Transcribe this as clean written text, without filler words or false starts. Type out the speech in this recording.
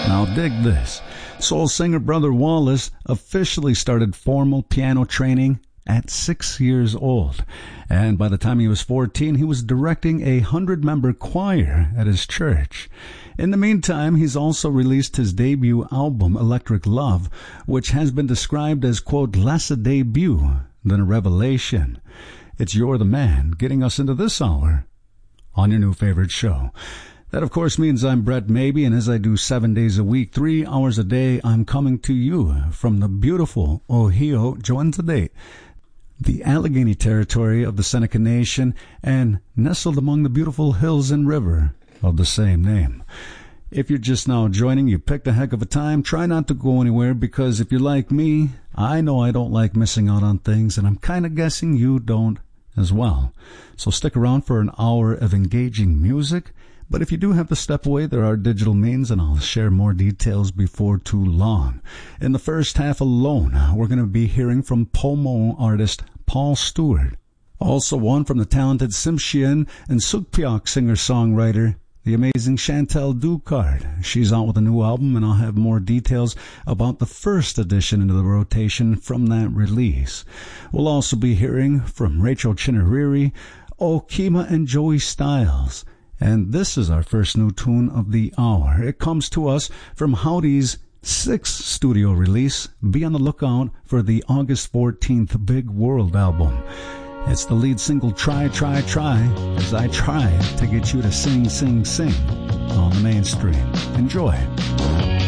Now dig this. Soul singer Brother Wallace officially started formal piano training at 6 years old. And by the time he was 14, he was directing a 100-member choir at his church. In the meantime, he's also released his debut album, Electric Love, which has been described as, quote, less a debut than a revelation. It's You're the Man, getting us into this hour on your new favorite show. That, of course, means I'm Brett Maybe, and as I do 7 days a week, 3 hours a day, I'm coming to you from the beautiful Ohio, join the date, the Allegheny territory of the Seneca Nation, and nestled among the beautiful hills and river of the same name. If you're just now joining, you picked a heck of a time. Try not to go anywhere, because if you're like me, I know I don't like missing out on things, and I'm kind of guessing you don't as well. So stick around for an hour of engaging music. But if you do have to step away, there are digital means, and I'll share more details before too long. In the first half alone, we're going to be hearing from Pomo artist Paul Stewart. Also one from the talented Tsimshian and Sugpiok singer-songwriter, the amazing Chantal Ducard. She's out with a new album, and I'll have more details about the first edition into the rotation from that release. We'll also be hearing from Rachel Chinariri, Okima, and Joey Styles. And this is our first new tune of the hour. It comes to us from Howdy's 6th studio release. Be on the lookout for the August 14th Big World album. It's the lead single, Try, Try, Try, as I try to get you to sing, sing, sing on the mainstream. Enjoy.